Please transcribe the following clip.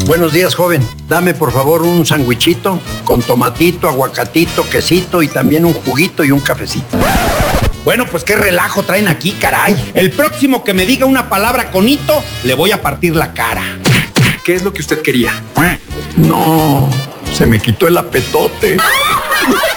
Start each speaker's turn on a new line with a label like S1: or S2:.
S1: Buenos días, joven. Dame, por favor, un sandwichito con tomatito, aguacatito, quesito y también un juguito y un cafecito.
S2: Bueno, pues qué relajo traen aquí, caray. El próximo que me diga una palabra con hito, le voy a partir la cara.
S3: ¿Qué es lo que usted quería?
S1: No, se me quitó el apetote.